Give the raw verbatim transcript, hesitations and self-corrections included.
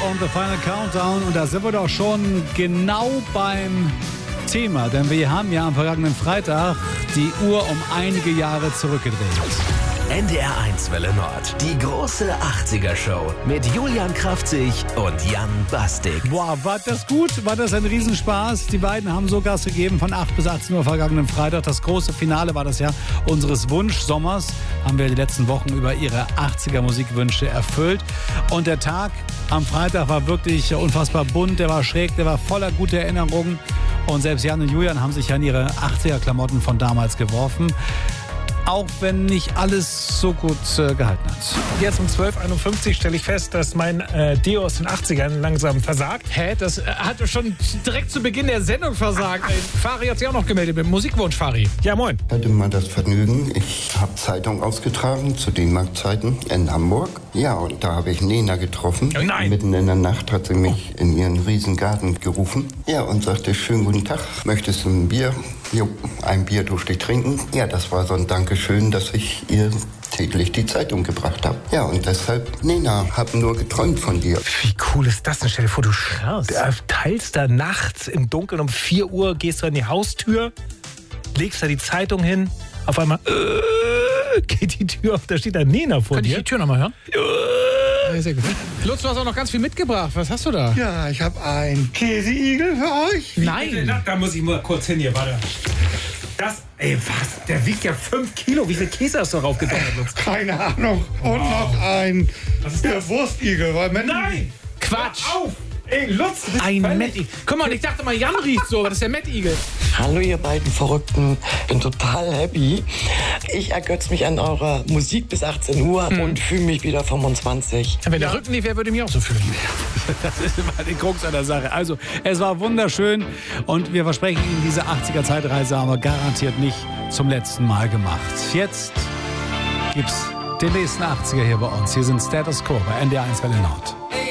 und The Final Countdown. Und da sind wir doch schon genau beim Thema, denn wir haben ja am vergangenen Freitag die Uhr um einige Jahre zurückgedreht. N D R eins Welle Nord, die große achtziger-Show mit Julian Kraftzig und Jan Bastik. Boah, war das gut? War das ein Riesenspaß? Die beiden haben so Gas gegeben von acht bis achtzehn Uhr vergangenen Freitag. Das große Finale war das ja unseres Wunschsommers. Haben wir die letzten Wochen über ihre achtziger-Musikwünsche erfüllt. Und der Tag am Freitag war wirklich unfassbar bunt. Der war schräg, der war voller guter Erinnerungen. Und selbst Jan und Julian haben sich an ihre achtziger-Klamotten von damals geworfen. Auch wenn nicht alles so gut äh, gehalten hat. Jetzt um zwölf Uhr einundfünfzig stelle ich fest, dass mein äh, Deo aus den achtzigern langsam versagt. Hä? Das äh, hat schon direkt zu Beginn der Sendung versagt. Ey. Fari hat sich auch noch gemeldet mit dem Musikwunsch, Fari. Ja, moin. Ich hatte mal das Vergnügen, ich habe Zeitung ausgetragen zu den Marktzeiten in Hamburg. Ja, und da habe ich Nena getroffen. Oh nein. Mitten in der Nacht hat sie mich in ihren Riesengarten gerufen. Ja, und sagte, schönen guten Tag, möchtest du ein Bier? Jo, ein Bier durfte ich trinken. Ja, das war so ein Dankeschön, dass ich ihr täglich die Zeitung gebracht habe. Ja, und deshalb, Nena, hab nur geträumt von dir. Wie cool ist das denn? Stell dir vor, du äh, teilst da nachts im Dunkeln um vier Uhr, gehst du an die Haustür, legst da die Zeitung hin, auf einmal äh, geht die Tür auf, da steht da Nena vor Kann dir. ich die Tür nochmal hören? Äh, Ja, sehr gut. Lutz, du hast auch noch ganz viel mitgebracht. Was hast du da? Ja, ich habe einen Käseigel für euch. Nein. Da, da muss ich mal kurz hin hier, warte. Das, ey, was? Der wiegt ja fünf Kilo. Wie viel Käse hast du raufgedonnert, Lutz? Keine Ahnung. Und noch ein Was ist der das? Wurstigel. Weil Menschen- Nein! Quatsch. Hör auf! Ey, Lutz, du bist Ein völlig- Mettigel. Guck mal, ich dachte mal, Jan riecht so, aber das ist der Mettigel. Hallo ihr beiden Verrückten, bin total happy. Ich ergötze mich an eurer Musik bis achtzehn Uhr und fühle mich wieder fünfundzwanzig. Wenn der Rücken nicht wäre, würde ich mich auch so fühlen. Das ist immer die Krux an der Sache. Also, es war wunderschön und wir versprechen Ihnen, diese achtziger-Zeitreise haben wir garantiert nicht zum letzten Mal gemacht. Jetzt gibt's den nächsten achtziger hier bei uns. Hier sind Status Quo bei N D R eins Welle Nord.